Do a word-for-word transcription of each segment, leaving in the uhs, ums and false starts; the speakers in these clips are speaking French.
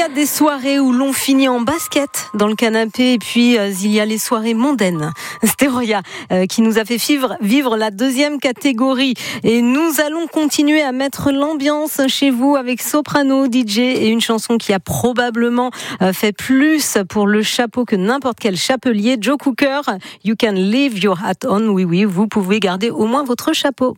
y a des soirées où l'on finit en basket dans le canapé et puis euh, il y a les soirées mondaines. C'était Roya euh, qui nous a fait vivre, vivre la deuxième catégorie. Et nous allons continuer à mettre l'ambiance chez vous avec Soprano, D J et une chanson qui a probablement euh, fait plus pour le chapeau que n'importe quel chapelier. Joe Cooker, You Can Leave Your Hat On. Oui, oui, vous pouvez garder au moins votre chapeau.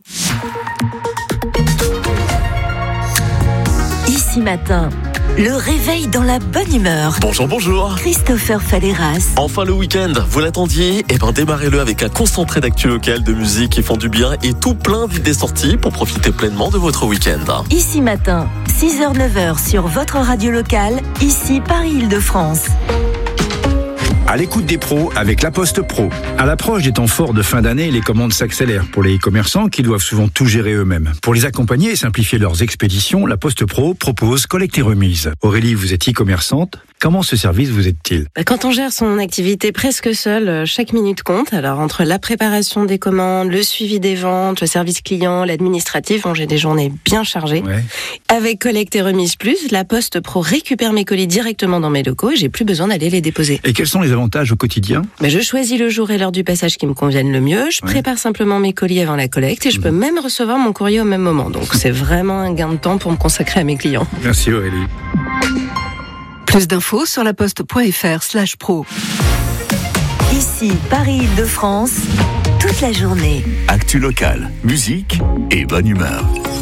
Ici matin, le réveil dans la bonne humeur. Bonjour, bonjour. Christopher Falleras. Enfin le week-end, vous l'attendiez? Eh ben démarrez-le avec un concentré d'actu locales, de musique qui font du bien et tout plein d'idées sorties pour profiter pleinement de votre week-end. Ici matin, six heures neuf heures sur votre radio locale, ici Paris-Île-de-France. À l'écoute des pros avec La Poste Pro. À l'approche des temps forts de fin d'année, les commandes s'accélèrent pour les e-commerçants qui doivent souvent tout gérer eux-mêmes. Pour les accompagner et simplifier leurs expéditions, La Poste Pro propose collecte et remise. Aurélie, vous êtes e-commerçante. Comment ce service vous aide-t-il ? Quand on gère son activité presque seul, chaque minute compte. Alors entre la préparation des commandes, le suivi des ventes, le service client, l'administratif, bon, j'ai des journées bien chargées. Ouais. Avec collecte et remise plus, La Poste Pro récupère mes colis directement dans mes locaux et j'ai plus besoin d'aller les déposer. Et quels sont les avantages au quotidien ? Mais je choisis le jour et l'heure du passage qui me conviennent le mieux. Je Ouais. prépare simplement mes colis avant la collecte et je Mmh. peux même recevoir mon courrier au même moment. Donc c'est vraiment un gain de temps pour me consacrer à mes clients. Merci Aurélie. Plus d'infos sur laposte.fr slash pro. Ici Paris-Île-de-France, toute la journée. Actu locale, musique et bonne humeur.